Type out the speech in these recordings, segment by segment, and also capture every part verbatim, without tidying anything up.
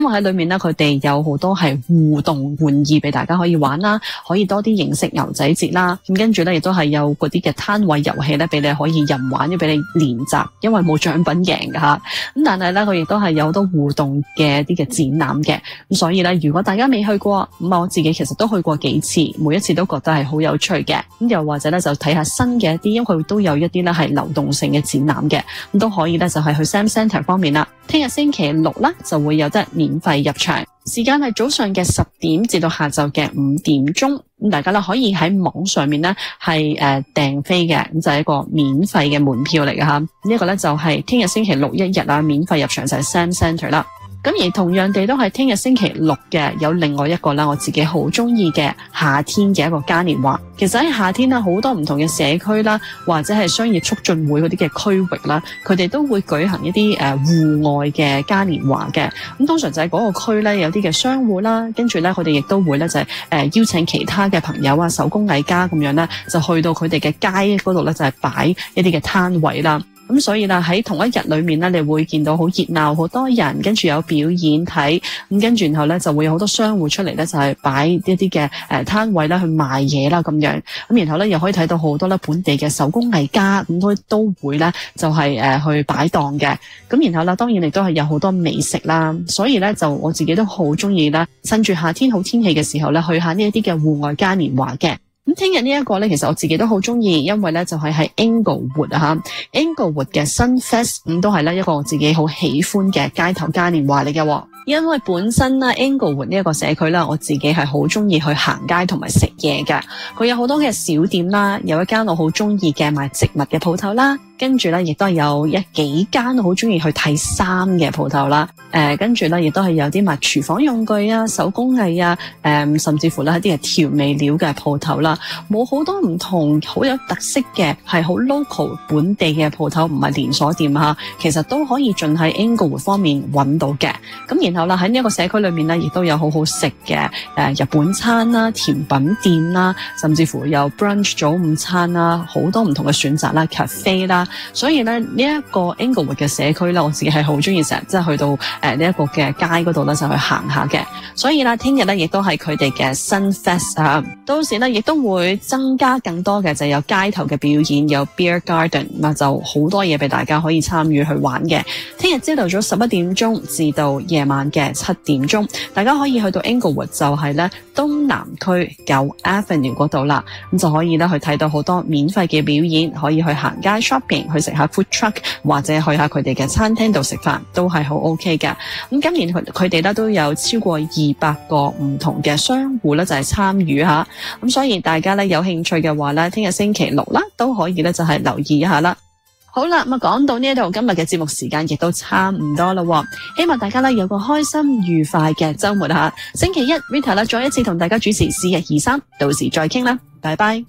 因為喺裏面咧，佢哋有好多係互動玩意俾大家可以玩啦，可以多啲認識牛仔節啦。咁跟住咧，亦都係有嗰啲嘅攤位遊戲咧，俾你可以任玩，要俾你練習，因為冇獎品贏㗎吓。咁但係咧，佢亦都係有好多互動嘅啲嘅展覽嘅。咁所以咧，如果大家未去過，咁我自己其實都去過幾次，每一次都覺得係好有趣嘅。咁又或者咧，就睇下新嘅一啲，因為佢都有一啲咧係流動性嘅展覽嘅，咁都可以咧就係去 Sam Centre 方面啦。聽日星期六啦，就會有得免費入場，時間係早上嘅十點至到下晝嘅五點鐘。咁大家咧可以喺網上面咧係誒訂飛嘅，咁就係一個免費嘅門票嚟嘅吓。呢一個咧就係聽日星期六一日啊，免費入場就係 Sam Centre 啦。咁而同樣地都係聽日星期六嘅，有另外一個啦，我自己好中意嘅夏天嘅一個嘉年華。其實喺夏天啦，好多唔同嘅社區啦，或者係商業促進會嗰啲嘅區域啦，佢哋都會舉行一啲誒戶外嘅嘉年華嘅。咁通常就係嗰個區咧有啲嘅商戶啦，跟住咧佢哋亦都會咧就係誒邀請其他嘅朋友啊、手工藝家咁樣咧，就去到佢哋嘅街嗰度咧就係擺一啲嘅攤位啦。咁所以啦，喺同一日裏面咧，你會見到好熱鬧，好多人，跟住有表演睇，咁跟住然後咧就會有好多商戶出嚟咧，就係擺一啲嘅誒攤位啦，去賣嘢啦咁樣。咁然後咧又可以睇到好多咧本地嘅手工藝家，咁都都會咧就係誒去擺檔嘅。咁然後啦，當然亦都係有好多美食啦。所以咧就我自己都好中意啦，趁住夏天好天氣嘅時候咧，去下呢一啲嘅戶外嘉年華嘅。咁聽日呢一個咧，其實我自己都好中意，因為咧就係喺 Inglewood 啊吓 Inglewood 嘅 Sunfest， 咁都係咧一個我自己好喜歡嘅街頭嘉年華嚟嘅。因為本身啦 Inglewood 呢一個社區啦，我自己係好中意去行街同埋食嘢嘅。佢有好多嘅小店啦，有一間我好中意嘅賣植物嘅鋪頭啦，跟住咧亦都係有一幾間我好中意去睇衫嘅鋪頭啦。誒、呃，跟住咧亦都係有啲賣廚房用具啊、手工藝啊，誒、呃，甚至乎咧一啲嘅調味料嘅鋪頭啦。冇好多唔同好有特色嘅，係好 local 本地嘅鋪頭，唔係連鎖店吓，其實都可以盡喺 Inglewood 方面揾到嘅。咁然後啦喺呢一個社區裏面咧，亦都有好好食嘅誒日本餐啦、甜品店啦，甚至乎有 brunch 早午餐啦，好多唔同嘅選擇啦、cafe 啦。所以咧呢一個 Inglewood 嘅社區咧，我自己係好中意成日即係去到誒呢一個嘅街嗰度咧就去行下嘅。所以啦，聽日咧亦都係佢哋嘅 Sunfest 啊，到時咧亦都會增加更多嘅，就有街頭嘅表演，有 beer garden， 咁就好多嘢俾大家可以參與去玩嘅。聽日朝頭早十一點鐘至到夜晚嘅七點鐘，大家可以去到 Inglewood， 就係咧東南區九 Avenue 嗰度啦，咁就可以咧去睇到好多免費嘅表演，可以去行街 shopping， 去食下 food truck， 或者去下佢哋嘅餐廳度食飯，都係好 OK 㗎。咁今年佢佢哋咧都有超過二百個唔同嘅商戶咧就係參與吓，咁所以大家咧有興趣嘅話咧，聽日星期六啦都可以咧就係留意一下啦。好啦，咁啊講到呢一度，今日嘅節目時間亦都差唔多啦，希望大家咧有個開心愉快嘅周末吓。星期一 Rita 啦再一次同大家主持是日二三，到時再傾啦，拜拜。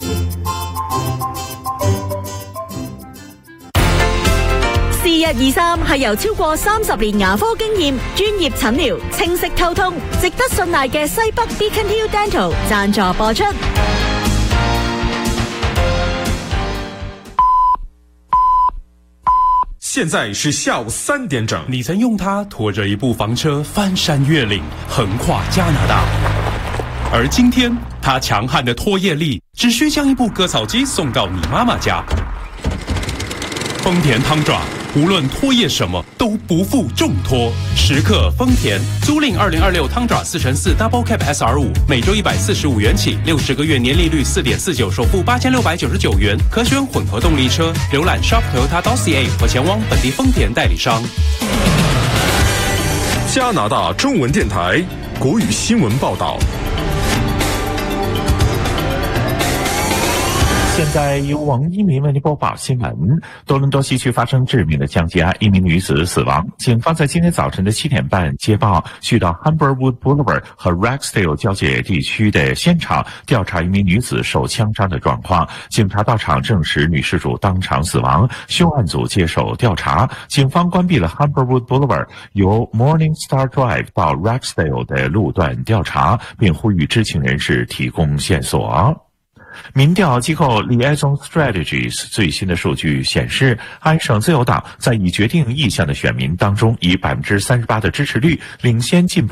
是日二三係由超過三十年牙科經驗、專業診療、清晰溝通、值得信賴嘅西北 Beacon Hill Dental 贊助播出。 現在是下午三點整，你曾用它拖着一部房車翻山越嶺，橫跨加拿大，而今天它強悍的拖曳力只需將一部割草機送到你媽媽家。豐田湯爪無論拖曳什麼都不負重拖，時刻豐田。租賃二零二六湯爪四乘四 Double Cab S R 五，每周一百四十五元起，六十個月年利率四點四九，首付八千六百九十九元，可選混合動力車。瀏覽 shop toyota dot c a 或前往本地豐田代理商。 加拿大中文電台國語新聞報道。 現在由王一鳴為你播報新聞。多倫多西區發生致命的槍擊案，一名女子死亡。警方在今天早晨的七點半接報，去到 Humberwood Boulevard 和 Rexdale 交界地區的現場調查一名女子受槍傷的狀況。警察到場證實女事主當場死亡，凶案組接手調查。警方關閉了 Humberwood Boulevard 由 Morning Star Drive 到 Rexdale 的路段調查，並呼籲知情人士提供線索。 民调机构 Liaison Strategies 最新的数据显示，安省自由党在已决定意向的选民当中，以百分之三十八的支持率领先进步